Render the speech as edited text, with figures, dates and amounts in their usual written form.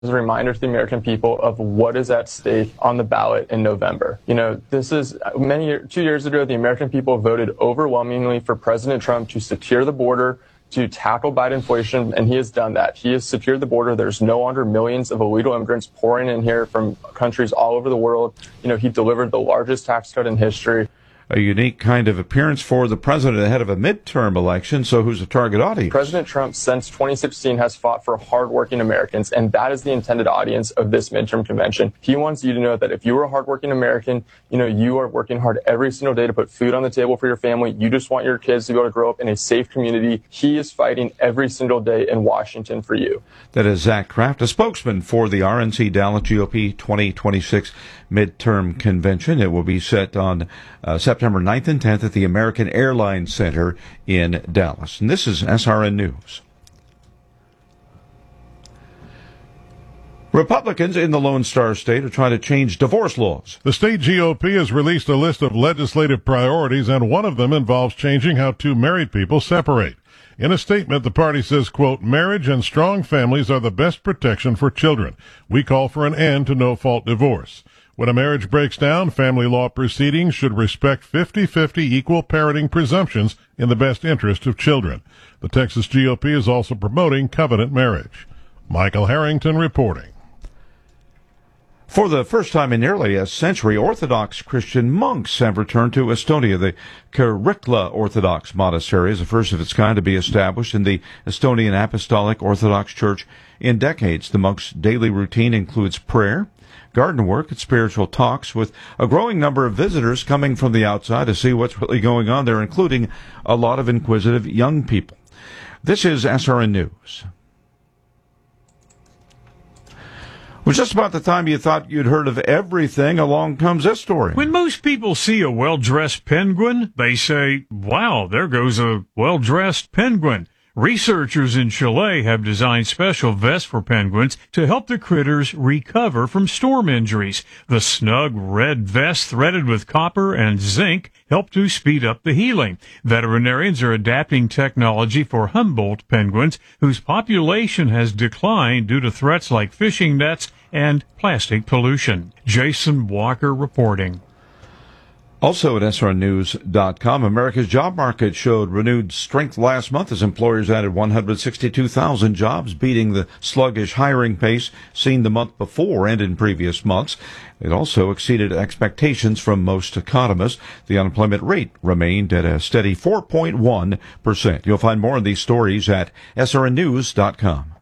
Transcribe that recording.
as a reminder to the American people of what is at stake on the ballot in November. This is 2 years ago, the American people voted overwhelmingly for President Trump to secure the border, to tackle Biden inflation, and he has done that. He has secured the border. There's no longer millions of illegal immigrants pouring in here from countries all over the world. He delivered the largest tax cut in history. A unique kind of appearance for the president ahead of a midterm election. So who's the target audience? President Trump, since 2016, has fought for hardworking Americans, and that is the intended audience of this midterm convention. He wants you to know that if you are a hardworking American, you are working hard every single day to put food on the table for your family. You just want your kids to be able to grow up in a safe community. He is fighting every single day in Washington for you. That is Zach Kraft, a spokesman for the RNC Dallas GOP 2026 midterm convention. It will be set on September 9th and 10th at the American Airlines Center in Dallas. And this is SRN News. Republicans in the Lone Star State are trying to change divorce laws. The state GOP has released a list of legislative priorities, and one of them involves changing how two married people separate. In a statement, the party says, quote, "Marriage and strong families are the best protection for children. We call for an end to no-fault divorce. When a marriage breaks down, family law proceedings should respect 50-50 equal parenting presumptions in the best interest of children." The Texas GOP is also promoting covenant marriage. Michael Harrington reporting. For the first time in nearly a century, Orthodox Christian monks have returned to Estonia. The Kirikla Orthodox Monastery is the first of its kind to be established in the Estonian Apostolic Orthodox Church in decades. The monks' daily routine includes prayer, garden work, and spiritual talks, with a growing number of visitors coming from the outside to see what's really going on there, including a lot of inquisitive young people. This is SRN News. Well, just about the time you thought you'd heard of everything, along comes this story. When most people see a well-dressed penguin, they say, "Wow, there goes a well-dressed penguin." Researchers in Chile have designed special vests for penguins to help the critters recover from storm injuries. The snug red vest threaded with copper and zinc help to speed up the healing. Veterinarians are adapting technology for Humboldt penguins, whose population has declined due to threats like fishing nets and plastic pollution. Walker reporting. Also at SRNews.com, America's job market showed renewed strength last month as employers added 162,000 jobs, beating the sluggish hiring pace seen the month before and in previous months. It also exceeded expectations from most economists. The unemployment rate remained at a steady 4.1%. You'll find more of these stories at SRNews.com.